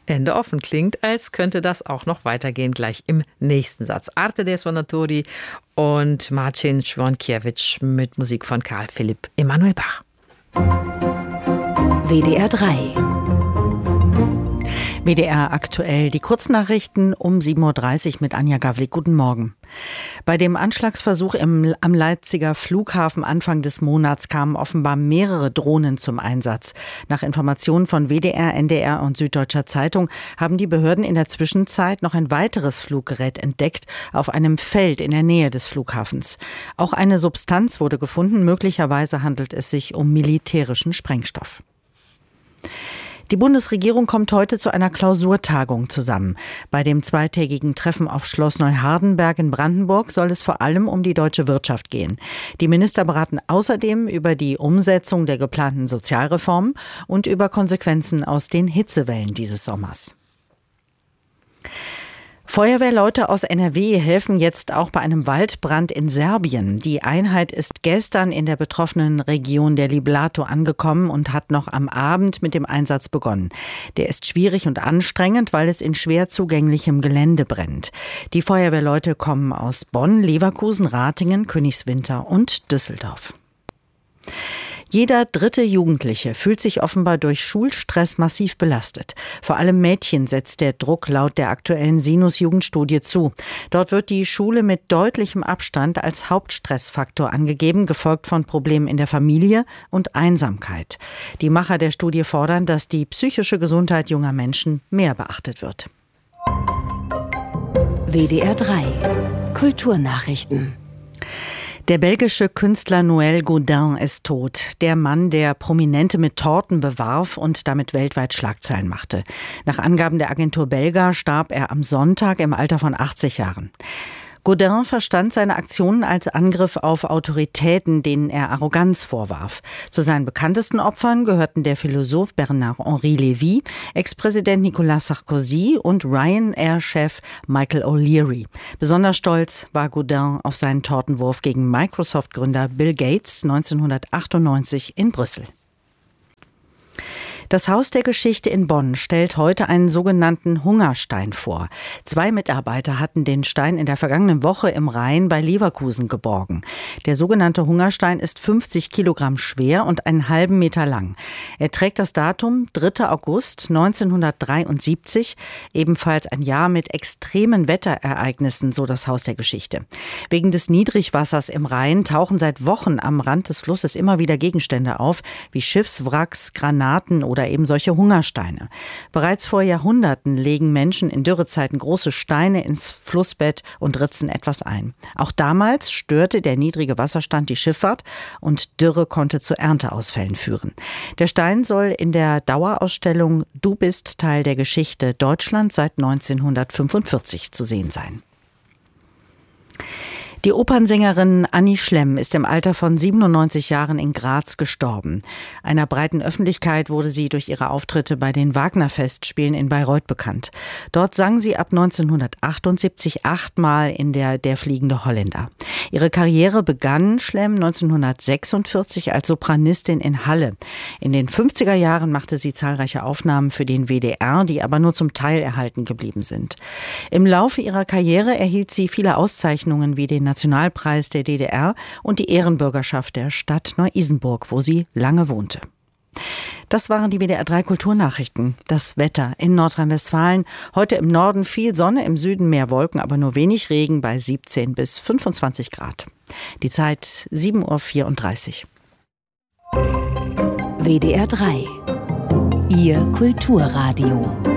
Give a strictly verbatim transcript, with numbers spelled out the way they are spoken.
Ende offen. Klingt, als könnte das auch noch weitergehen, gleich im nächsten Satz. Arte dei Suonatori und Marcin Członkiewicz mit Musik von Karl Philipp Emanuel Bach. W D R drei. W D R aktuell, die Kurznachrichten um sieben Uhr dreißig mit Anja Gawlik. Guten Morgen. Bei dem Anschlagsversuch im, am Leipziger Flughafen Anfang des Monats kamen offenbar mehrere Drohnen zum Einsatz. Nach Informationen von W D R, N D R und Süddeutscher Zeitung haben die Behörden in der Zwischenzeit noch ein weiteres Fluggerät entdeckt auf einem Feld in der Nähe des Flughafens. Auch eine Substanz wurde gefunden. Möglicherweise handelt es sich um militärischen Sprengstoff. Die Bundesregierung kommt heute zu einer Klausurtagung zusammen. Bei dem zweitägigen Treffen auf Schloss Neuhardenberg in Brandenburg soll es vor allem um die deutsche Wirtschaft gehen. Die Minister beraten außerdem über die Umsetzung der geplanten Sozialreformen und über Konsequenzen aus den Hitzewellen dieses Sommers. Feuerwehrleute aus N R W helfen jetzt auch bei einem Waldbrand in Serbien. Die Einheit ist gestern in der betroffenen Region der Liblato angekommen und hat noch am Abend mit dem Einsatz begonnen. Der ist schwierig und anstrengend, weil es in schwer zugänglichem Gelände brennt. Die Feuerwehrleute kommen aus Bonn, Leverkusen, Ratingen, Königswinter und Düsseldorf. Jeder dritte Jugendliche fühlt sich offenbar durch Schulstress massiv belastet. Vor allem Mädchen setzt der Druck laut der aktuellen Sinus-Jugendstudie zu. Dort wird die Schule mit deutlichem Abstand als Hauptstressfaktor angegeben, gefolgt von Problemen in der Familie und Einsamkeit. Die Macher der Studie fordern, dass die psychische Gesundheit junger Menschen mehr beachtet wird. W D R drei. Kulturnachrichten. Der belgische Künstler Noël Gaudin ist tot. Der Mann, der Prominente mit Torten bewarf und damit weltweit Schlagzeilen machte. Nach Angaben der Agentur Belga starb er am Sonntag im Alter von achtzig Jahren. Gaudin verstand seine Aktionen als Angriff auf Autoritäten, denen er Arroganz vorwarf. Zu seinen bekanntesten Opfern gehörten der Philosoph Bernard-Henri Lévy, Ex-Präsident Nicolas Sarkozy und Ryanair-Chef Michael O'Leary. Besonders stolz war Gaudin auf seinen Tortenwurf gegen Microsoft-Gründer Bill Gates neunzehnhundertachtundneunzig in Brüssel. Das Haus der Geschichte in Bonn stellt heute einen sogenannten Hungerstein vor. Zwei Mitarbeiter hatten den Stein in der vergangenen Woche im Rhein bei Leverkusen geborgen. Der sogenannte Hungerstein ist fünfzig Kilogramm schwer und einen halben Meter lang. Er trägt das Datum dritter August neunzehnhundertdreiundsiebzig, ebenfalls ein Jahr mit extremen Wetterereignissen, so das Haus der Geschichte. Wegen des Niedrigwassers im Rhein tauchen seit Wochen am Rand des Flusses immer wieder Gegenstände auf, wie Schiffswracks, Granaten oder oder eben solche Hungersteine. Bereits vor Jahrhunderten legen Menschen in Dürrezeiten große Steine ins Flussbett und ritzen etwas ein. Auch damals störte der niedrige Wasserstand die Schifffahrt und Dürre konnte zu Ernteausfällen führen. Der Stein soll in der Dauerausstellung Du bist Teil der Geschichte Deutschland seit neunzehnhundertfünfundvierzig zu sehen sein. Die Opernsängerin Annie Schlemm ist im Alter von siebenundneunzig Jahren in Graz gestorben. Einer breiten Öffentlichkeit wurde sie durch ihre Auftritte bei den Wagner-Festspielen in Bayreuth bekannt. Dort sang sie ab neunzehnhundertachtundsiebzig achtmal in der Der fliegende Holländer. Ihre Karriere begann Schlemm neunzehnhundertsechsundvierzig als Sopranistin in Halle. In den fünfziger Jahren machte sie zahlreiche Aufnahmen für den W D R, die aber nur zum Teil erhalten geblieben sind. Im Laufe ihrer Karriere erhielt sie viele Auszeichnungen wie den Nationalpreis der D D R und die Ehrenbürgerschaft der Stadt Neu-Isenburg, wo sie lange wohnte. Das waren die W D R drei Kulturnachrichten. Das Wetter in Nordrhein-Westfalen. Heute im Norden viel Sonne, im Süden mehr Wolken, aber nur wenig Regen bei siebzehn bis fünfundzwanzig Grad. Die Zeit sieben Uhr vierunddreißig. W D R drei. Ihr Kulturradio.